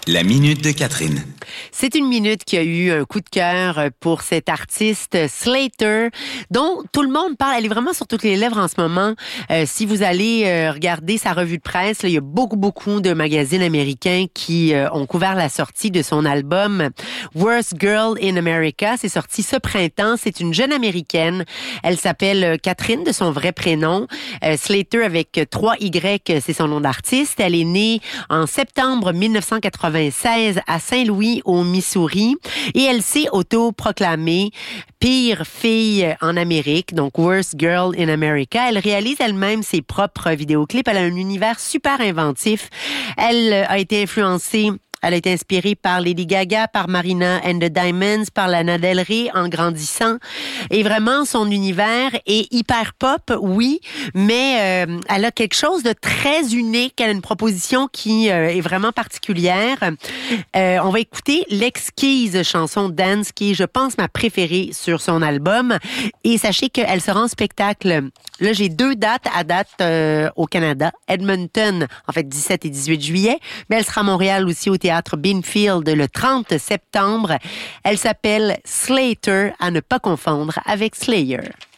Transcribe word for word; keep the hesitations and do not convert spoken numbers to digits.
La minute de Catherine. C'est une minute qui a eu un coup de cœur pour cette artiste Slater, dont tout le monde parle. Elle est vraiment sur toutes les lèvres en ce moment. Euh, si vous allez euh, regarder sa revue de presse, là, il y a beaucoup, beaucoup de magazines américains qui euh, ont couvert la sortie de son album Worst Girl in America. C'est sorti ce printemps. C'est une jeune américaine. Elle s'appelle Catherine, de son vrai prénom. Euh, Slater avec trois Y, c'est son nom d'artiste. Elle est née en septembre mille neuf cent quatre-vingt-seize à Saint-Louis, au Missouri, et elle s'est auto-proclamée pire fille en Amérique, donc Worst Girl in America. Elle réalise elle-même ses propres vidéoclips. Elle a un univers super inventif. Elle a été influencée Elle a été inspirée par Lady Gaga, par Marina and the Diamonds, par Lana Del Rey en grandissant. Et vraiment, son univers est hyper pop, oui, mais euh, elle a quelque chose de très unique. Elle a une proposition qui euh, est vraiment particulière. Euh, on va écouter l'exquise chanson Dance, qui est, je pense, ma préférée sur son album. Et sachez qu'elle sera en spectacle. Là, j'ai deux dates à date euh, au Canada. Edmonton, en fait, dix-sept et dix-huit juillet, mais elle sera à Montréal aussi au Théâtre Binfield le trente septembre. Elle s'appelle Slater, à ne pas confondre avec Slayer.